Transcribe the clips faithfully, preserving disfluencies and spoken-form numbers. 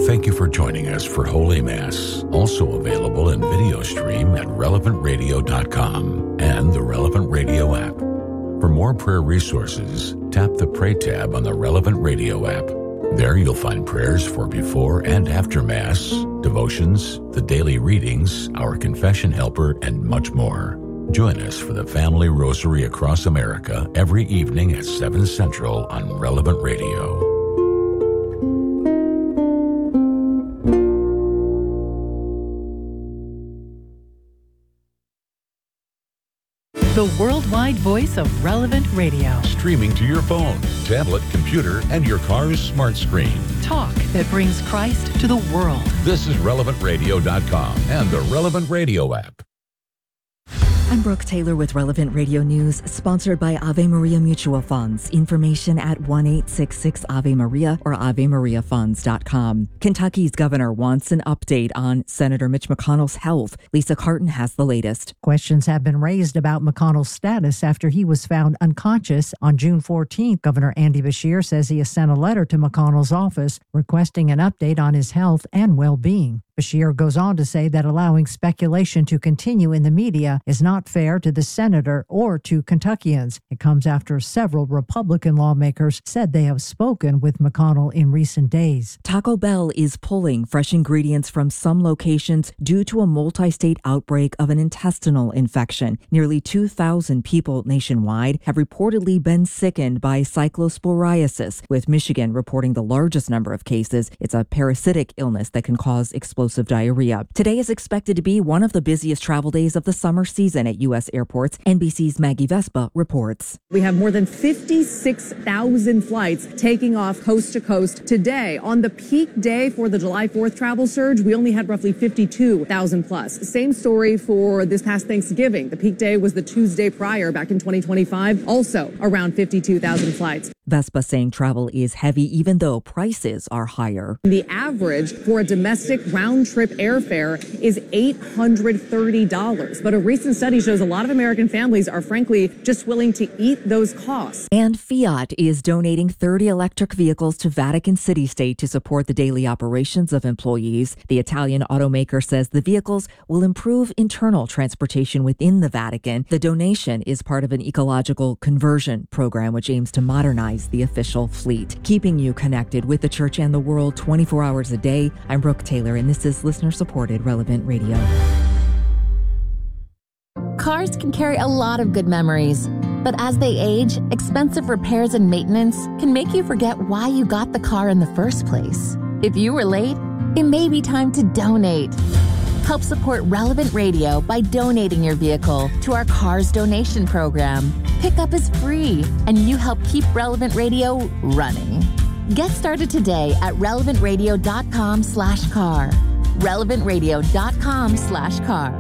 Thank you for joining us for Holy Mass, also available in video stream at relevant radio dot com and the Relevant Radio app. For more prayer resources, tap the Pray tab on the Relevant Radio app. There you'll find prayers for before and after Mass, devotions, the daily readings, our confession helper, and much more. Join us for the Family Rosary across America every evening at seven Central on Relevant Radio. The worldwide voice of Relevant Radio. Streaming to your phone, tablet, computer, and your car's smart screen. Talk that brings Christ to the world. This is relevant radio dot com and the Relevant Radio app. I'm Brooke Taylor with Relevant Radio News, sponsored by Ave Maria Mutual Funds. Information at one eight six six Ave Maria or ave maria funds dot com. Kentucky's governor wants an update on Senator Mitch McConnell's health. Lisa Carton has the latest. Questions have been raised about McConnell's status after he was found unconscious on June fourteenth. Governor Andy Beshear says he has sent a letter to McConnell's office requesting an update on his health and well-being. Beshear goes on to say that allowing speculation to continue in the media is not fair to the senator or to Kentuckians. It comes after several Republican lawmakers said they have spoken with McConnell in recent days. Taco Bell is pulling fresh ingredients from some locations due to a multi-state outbreak of an intestinal infection. Nearly two thousand people nationwide have reportedly been sickened by cyclosporiasis, with Michigan reporting the largest number of cases. It's a parasitic illness that can cause explosive diarrhea. Today is expected to be one of the busiest travel days of the summer season at U S airports. N B C's Maggie Vespa reports. We have more than fifty-six thousand flights taking off coast to coast today. On the peak day for the July fourth travel surge, we only had roughly fifty-two thousand plus. Same story for this past Thanksgiving. The peak day was the Tuesday prior back in twenty twenty-five, also around fifty-two thousand flights. Vespa saying travel is heavy even though prices are higher. The average for a domestic round-trip airfare is eight hundred thirty dollars. But a recent study shows a lot of American families are frankly just willing to eat those costs. And Fiat is donating thirty electric vehicles to Vatican City State to support the daily operations of employees. The Italian automaker says the vehicles will improve internal transportation within the Vatican. The donation is part of an ecological conversion program which aims to modernize the official fleet. Keeping you connected with the church and the world twenty-four hours a day, I'm Brooke Taylor, and this is listener-supported Relevant Radio. Cars can carry a lot of good memories, but as they age, expensive repairs and maintenance can make you forget why you got the car in the first place. If you were late, it may be time to donate. Help support Relevant Radio by donating your vehicle to our Cars Donation Program. Pickup is free, and you help keep Relevant Radio running. Get started today at relevant radio dot com slash car. relevant radio dot com slash car.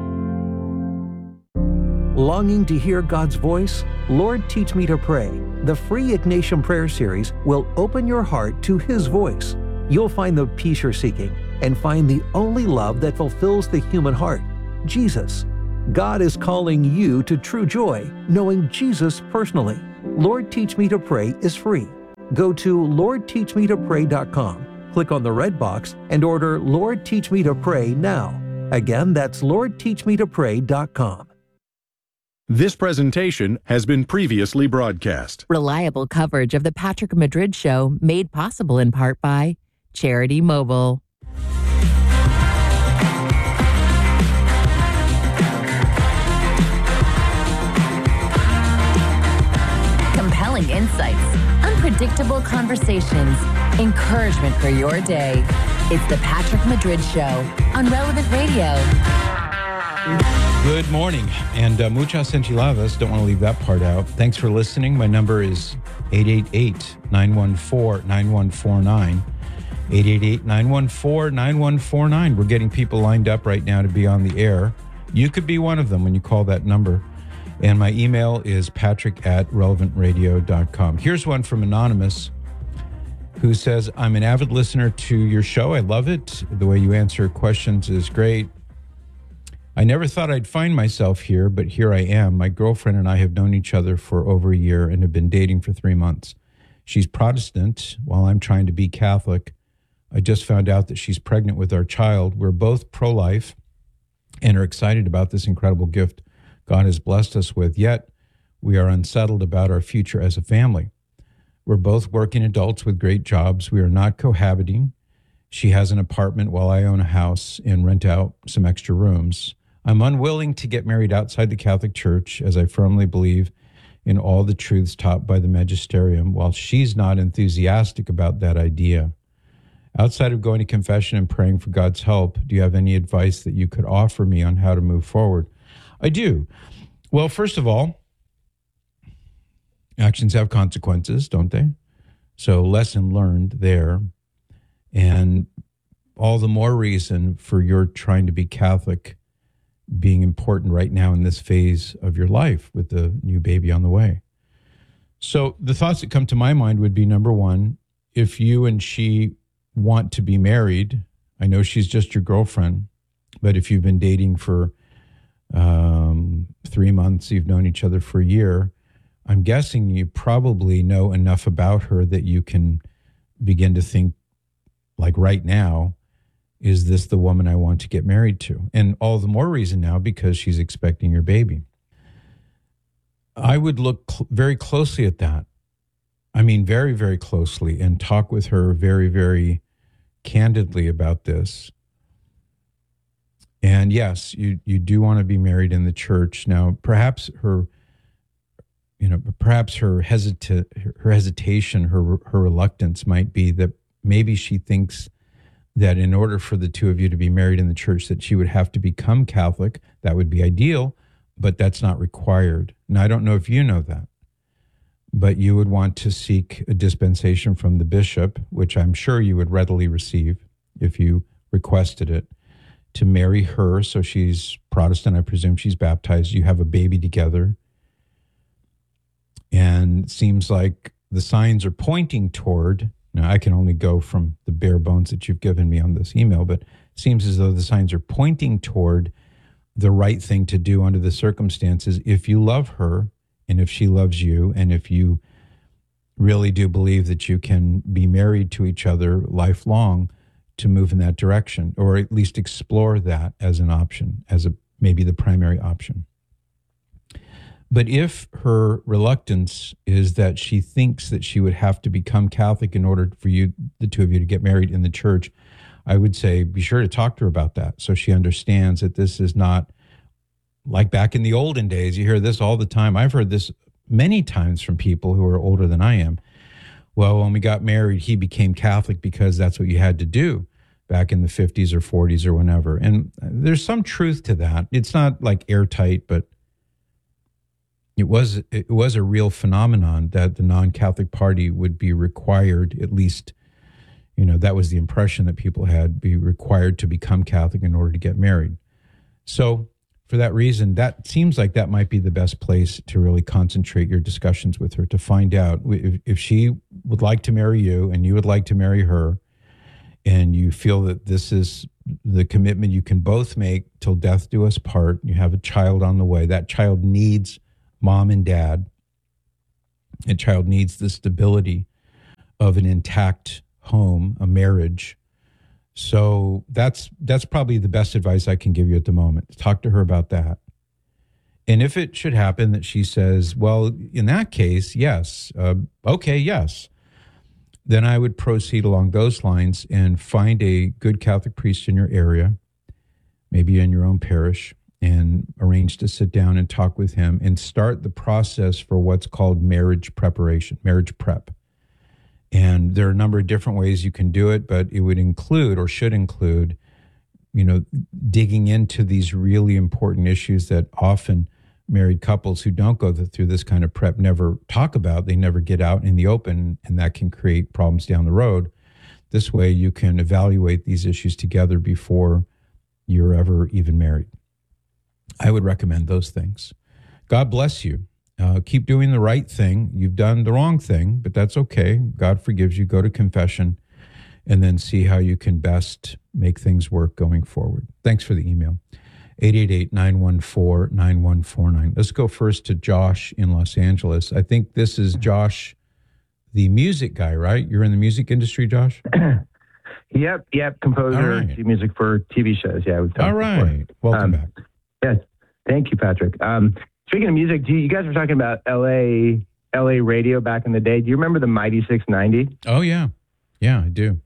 Longing to hear God's voice? Lord, Teach Me to Pray. The free Ignatian Prayer Series will open your heart to His voice. You'll find the peace you're seeking and find the only love that fulfills the human heart, Jesus. God is calling you to true joy, knowing Jesus personally. Lord, Teach Me to Pray is free. Go to lord teach me to pray dot com, click on the red box, and order Lord, Teach Me to Pray now. Again, that's lord teach me to pray dot com. This presentation has been previously broadcast. Reliable coverage of the Patrick Madrid Show made possible in part by Charity Mobile. Compelling insights, unpredictable conversations, encouragement for your day. It's the Patrick Madrid Show on Relevant Radio. Good morning, and uh, muchas enchiladas. Don't want to leave that part out. Thanks for listening. My number is eight eight eight, nine one four, nine one four nine. eight eight eight, nine one four, nine one four nine. We're getting people lined up right now to be on the air. You could be one of them when you call that number. And my email is patrick at relevant radio dot com. Here's one from Anonymous who says, I'm an avid listener to your show. I love it. The way you answer questions is great. I never thought I'd find myself here, but here I am. My girlfriend and I have known each other for over a year and have been dating for three months. She's Protestant, while I'm trying to be Catholic. I just found out that she's pregnant with our child. We're both pro-life and are excited about this incredible gift God has blessed us with, yet we are unsettled about our future as a family. We're both working adults with great jobs. We are not cohabiting. She has an apartment while I own a house and rent out some extra rooms. I'm unwilling to get married outside the Catholic Church, as I firmly believe in all the truths taught by the magisterium, while she's not enthusiastic about that idea. Outside of going to confession and praying for God's help, do you have any advice that you could offer me on how to move forward? I do. Well, first of all, actions have consequences, don't they? So lesson learned there. And all the more reason for your trying to be Catholic being important right now in this phase of your life with the new baby on the way. So the thoughts that come to my mind would be, number one, if you and she want to be married, I know she's just your girlfriend, but if you've been dating for um, three months, you've known each other for a year, I'm guessing you probably know enough about her that you can begin to think, like right now, is this the woman I want to get married to? And all the more reason now because she's expecting your baby. I would look cl- very closely at that. I mean, very, very closely, and talk with her very, very candidly about this. And yes, you, you do want to be married in the church. Now, perhaps her, you know, perhaps her hesita- her hesitation, her her reluctance might be that maybe she thinks that in order for the two of you to be married in the church, that she would have to become Catholic. That would be ideal, but that's not required. Now, I don't know if you know that, but you would want to seek a dispensation from the bishop, which I'm sure you would readily receive if you requested it, to marry her. So she's Protestant, I presume she's baptized. You have a baby together. And it seems like the signs are pointing toward, now I can only go from the bare bones that you've given me on this email, but it seems as though the signs are pointing toward the right thing to do under the circumstances if you love her and if she loves you, and if you really do believe that you can be married to each other lifelong, to move in that direction, or at least explore that as an option, as a maybe the primary option. But if her reluctance is that she thinks that she would have to become Catholic in order for you, the two of you, to get married in the church, I would say be sure to talk to her about that so she understands that this is not like back in the olden days. You hear this all the time. I've heard this many times from people who are older than I am. Well, when we got married, he became Catholic because that's what you had to do back in the fifties or forties or whenever. And there's some truth to that. It's not like airtight, but It was it was a real phenomenon that the non-Catholic party would be required, at least, you know, that was the impression that people had, be required to become Catholic in order to get married. So for that reason, that seems like that might be the best place to really concentrate your discussions with her, to find out if, if she would like to marry you and you would like to marry her, and you feel that this is the commitment you can both make till death do us part. You have a child on the way. That child needs mom and dad. A child needs the stability of an intact home, a marriage. So that's that's probably the best advice I can give you at the moment. Talk to her about that. And if it should happen that she says, well, in that case, yes, uh, okay, yes, then I would proceed along those lines and find a good Catholic priest in your area, maybe in your own parish, and arrange to sit down and talk with him and start the process for what's called marriage preparation, marriage prep. And there are a number of different ways you can do it, but it would include, or should include, you know, digging into these really important issues that often married couples who don't go through this kind of prep never talk about. They never get out in the open, and that can create problems down the road. This way you can evaluate these issues together before you're ever even married. I would recommend those things. God bless you. Uh, keep doing the right thing. You've done the wrong thing, but that's okay. God forgives you. Go to confession and then see how you can best make things work going forward. Thanks for the email. eight eight eight, nine one four, nine one four nine. Let's go first to Josh in Los Angeles. I think this is Josh, the music guy, right? You're in the music industry, Josh? Yep, yep. Composer, right. music for T V shows. Yeah. We've All right. Before. Welcome um, back. Yes. Thank you, Patrick. Um, speaking of music, do you, you guys were talking about L A L A radio back in the day. Do you remember the Mighty six ninety? Oh, yeah. Yeah, I do.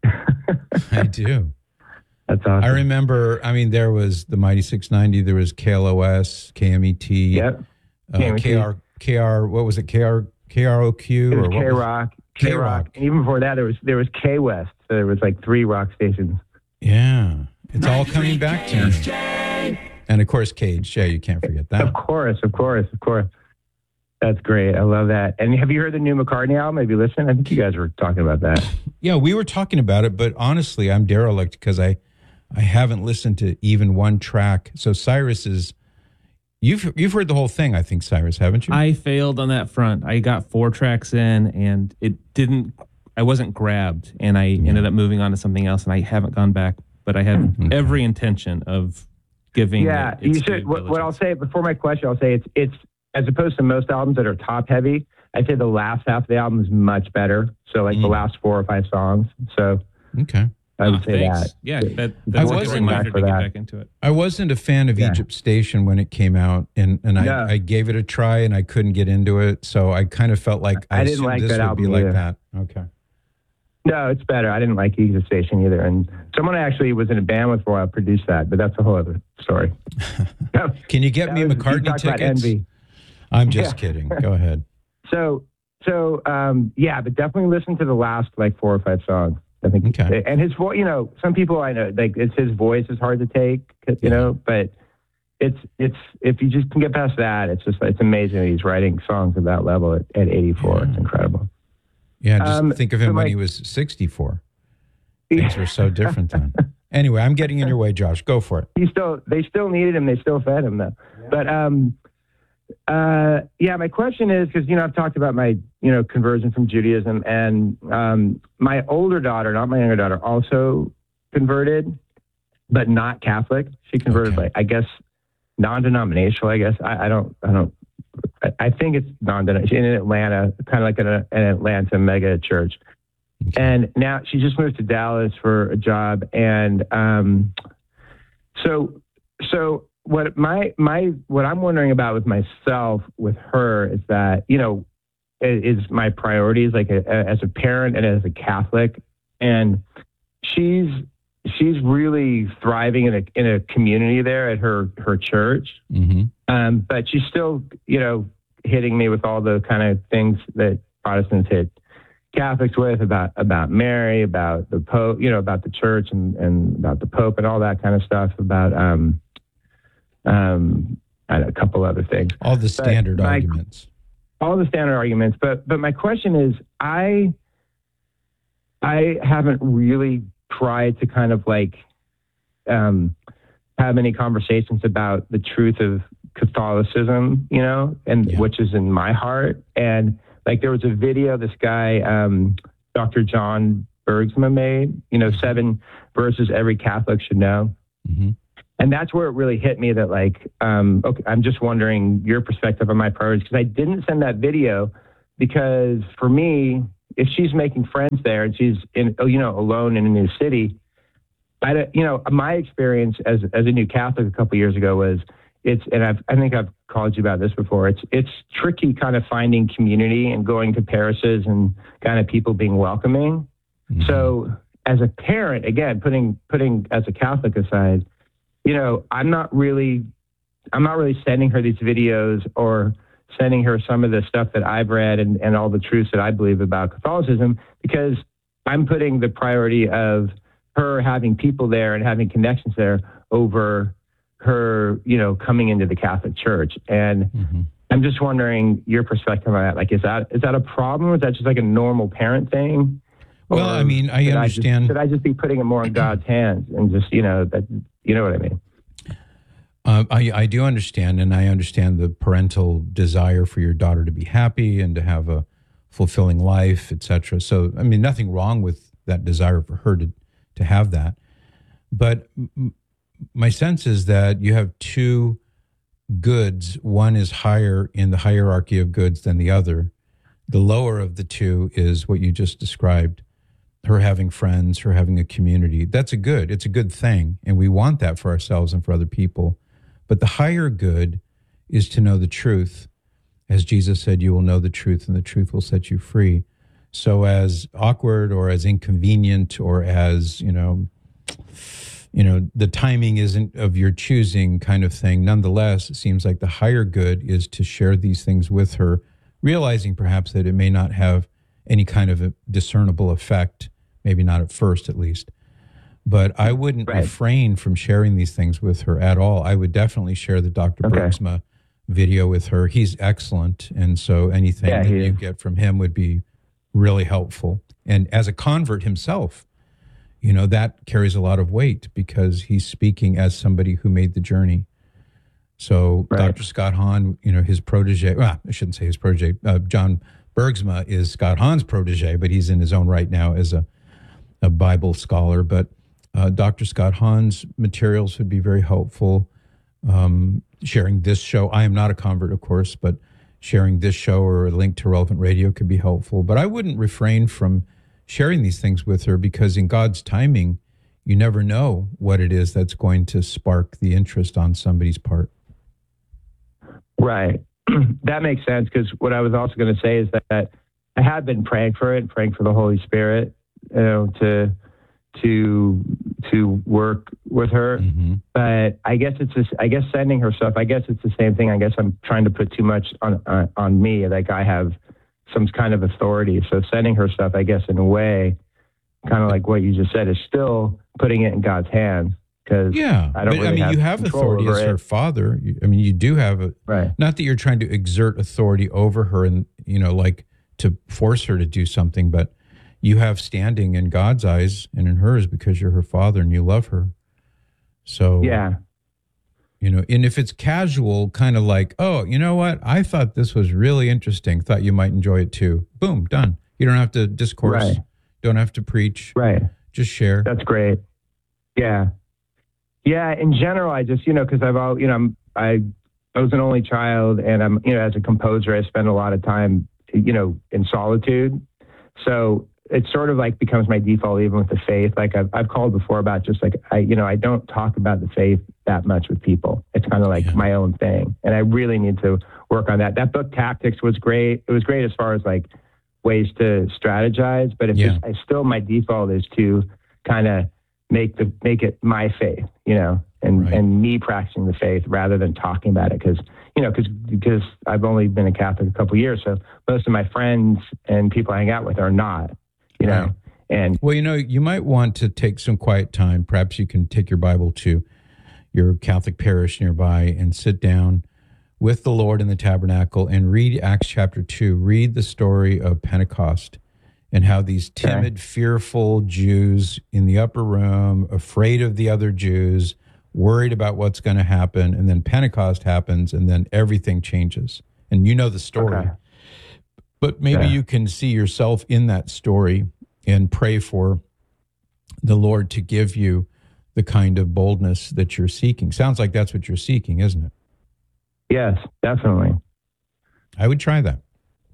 I do. That's awesome. I remember, I mean, there was the Mighty six ninety, there was K L O S, K M E T, yep. uh, K M E T. K R, K R, what was it, K R, K R O Q? It was or K Rock. K Rock. And even before that, there was there was K West. So there was like three rock stations. Yeah. It's all coming back to me. And of course, K H J, you can't forget that. Of course, of course, of course. That's great. I love that. And have you heard the new McCartney album? Have you listened? I think you guys were talking about that. Yeah, we were talking about it, but honestly, I'm derelict because I, I haven't listened to even one track. So Cyrus is, you've you've heard the whole thing, I think, Cyrus, haven't you? I failed on that front. I got four tracks in, and it didn't. I wasn't grabbed, and I yeah. ended up moving on to something else, and I haven't gone back. But I have okay. every intention of giving. Yeah, it, you should. What, what I'll say before my question, I'll say it's it's. As opposed to most albums that are top heavy, I'd say the last half of the album is much better. So like mm. the last four or five songs. So okay, I would oh, say thanks. that. Yeah, that, that's I a good reminder to get that. back into it. I wasn't a fan of yeah. Egypt Station when it came out, and, and I, no. I gave it a try, and I couldn't get into it. So I kind of felt like I, I didn't like this that would album be like either. that. Okay. No, it's better. I didn't like Egypt Station either. And someone I actually was in a band with for a while produced that, but that's a whole other story. Can you get that me was, McCartney you tickets? Envy. I'm just yeah. kidding. Go ahead. So, so um, yeah, but definitely listen to the last like four or five songs. I think, okay. And his voice, you know, some people I know, like it's his voice is hard to take, you yeah. know, but it's it's if you just can get past that, it's just it's amazing that he's writing songs at that level at, at eighty-four. Yeah. It's incredible. Yeah, just um, think of him so when like, he was sixty-four. Things were so different then. Anyway, I'm getting in your way, Josh. Go for it. He still, they still needed him. They still fed him though. Yeah. But um. Uh, yeah, my question is, because, you know, I've talked about my, you know, conversion from Judaism, and um, my older daughter, not my younger daughter, also converted, but not Catholic. She converted, okay. like, I guess, non-denominational, I guess. I, I don't, I don't, I, I think it's non-denominational in Atlanta, kind of like an, an Atlanta mega church. Okay. And now she just moved to Dallas for a job. And um, so, so, What my my what I'm wondering about with myself with her is that, you know, is my priorities like a, a, as a parent and as a Catholic, and she's she's really thriving in a in a community there at her her church, mm-hmm. um, but she's still, you know, hitting me with all the kind of things that Protestants hit Catholics with about about Mary, about the Pope, you know, about the church and and about the Pope and all that kind of stuff about. Um, Um, and a couple other things. All the standard my, arguments. All the standard arguments. But but my question is, I I haven't really tried to kind of like um, have any conversations about the truth of Catholicism, you know, and yeah. which is in my heart. And like there was a video this guy, um, Doctor John Bergsma made, you know, seven verses every Catholic should know. Mm-hmm. And that's where it really hit me that like, um, okay, I'm just wondering your perspective on my priorities, because I didn't send that video because for me, if she's making friends there and she's in, you know, alone in a new city, I, you know, my experience as as a new Catholic a couple of years ago was it's, and I've, I think I've called you about this before. It's it's tricky kind of finding community and going to parishes and kind of people being welcoming. Mm-hmm. So as a parent, again, putting putting as a Catholic aside, you know, I'm not really, I'm not really sending her these videos or sending her some of the stuff that I've read and, and all the truths that I believe about Catholicism, because I'm putting the priority of her having people there and having connections there over her, you know, coming into the Catholic Church. And mm-hmm. I'm just wondering your perspective on that. Like, is that, is that a problem? Is that just like a normal parent thing? Well, I mean, I should understand. I just, should I just be putting it more in God's hands and just, you know, that, you know what I mean? Uh, I, I do understand, and I understand the parental desire for your daughter to be happy and to have a fulfilling life, et cetera. So, I mean, nothing wrong with that desire for her to, to have that. But m- my sense is that you have two goods. One is higher in the hierarchy of goods than the other. The lower of the two is what you just described. her having friends, her having a community. That's a good, it's a good thing. And we want that for ourselves and for other people. But the higher good is to know the truth. As Jesus said, you will know the truth and the truth will set you free. So as awkward or as inconvenient or as, you know, you know, the timing isn't of your choosing kind of thing. Nonetheless, it seems like the higher good is to share these things with her, realizing perhaps that it may not have any kind of a discernible effect, maybe not at first at least. But I wouldn't right. refrain from sharing these things with her at all. I would definitely share the Doctor Okay. Bergsma video with her. He's excellent. And so anything yeah, that you is. get from him would be really helpful. And as a convert himself, you know, that carries a lot of weight because he's speaking as somebody who made the journey. So right. Doctor Scott Hahn, you know, his protege, well, I shouldn't say his protege, uh, John Bergsma is Scott Hahn's protege, but he's in his own right now as a, a Bible scholar. But uh, Doctor Scott Hahn's materials would be very helpful. Um, sharing this show, I am not a convert, of course, but sharing this show or a link to Relevant Radio could be helpful. But I wouldn't refrain from sharing these things with her because in God's timing, you never know what it is that's going to spark the interest on somebody's part. Right. That makes sense because what I was also going to say is that, that I have been praying for it, praying for the Holy Spirit, you know, to to to work with her. Mm-hmm. But I guess it's just, I guess sending her stuff. I guess it's the same thing. I guess I'm trying to put too much on on, on me. Like I have some kind of authority. So sending her stuff, I guess, in a way, kind of like what you just said, is still putting it in God's hands. Because yeah, I don't but really I mean, have you have authority as it. her father. You, I mean, you do have a right. Not that you're trying to exert authority over her and you know, like to force her to do something, but you have standing in God's eyes and in hers because you're her father and you love her. So yeah, you know, and if it's casual, kind of like, oh, you know what? I thought this was really interesting. Thought you might enjoy it too. Boom, done. You don't have to discourse. Right. Don't have to preach. Right. Just share. That's great. Yeah. Yeah. In general, I just, you know, because I've all, you know, I'm, I, I was an only child and I'm, you know, as a composer, I spend a lot of time, you know, in solitude. So it sort of like becomes my default, even with the faith. Like I've, I've called before about just like, I, you know, I don't talk about the faith that much with people. It's kind of like yeah. my own thing. And I really need to work on that. That book Tactics was great. It was great as far as like ways to strategize, but it's yeah. just, I still, my default is to kind of make the, make it my faith, you know, and, right. and me practicing the faith rather than talking about it. Cause, you know, cause, because I've only been a Catholic a couple of years. So most of my friends and people I hang out with are not, you know, right. and well, you know, you might want to take some quiet time. Perhaps you can take your Bible to your Catholic parish nearby and sit down with the Lord in the tabernacle and read Acts chapter two. Read the story of Pentecost and how these timid, okay. fearful Jews in the upper room, afraid of the other Jews, worried about what's going to happen. And then Pentecost happens and then everything changes. And you know the story. Okay. But maybe yeah. you can see yourself in that story and pray for the Lord to give you the kind of boldness that you're seeking. Sounds like that's what you're seeking, isn't it? Yes, definitely. I would try that.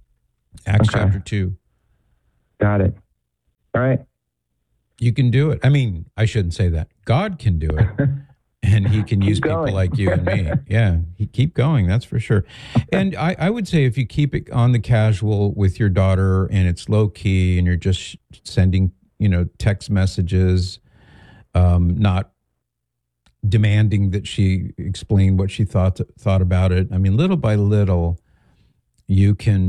Acts okay. chapter two. Got it. All right. You can do it. I mean, I shouldn't say that. God can do it. And he can use people like you and me. Yeah, he keep going, that's for sure. And I, I would say if you keep it on the casual with your daughter and it's low key and you're just sending, you know, text messages, um, not demanding that she explain what she thought thought about it. I mean, little by little, you can